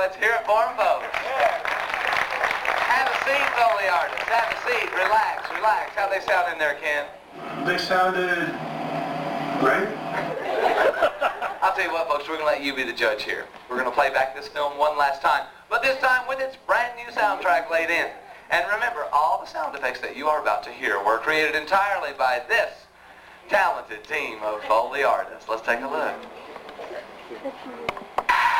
Let's hear it for them, folks. Have a seat, Foley artists. Have a seat. Relax, relax. How'd they sound in there, Ken? They sounded great. I'll tell you what, folks, we're going to let you be the judge here. We're going to play back this film one last time, but this time with its brand new soundtrack laid in. And remember, all the sound effects that you are about to hear were created entirely by this talented team of Foley artists. Let's take a look.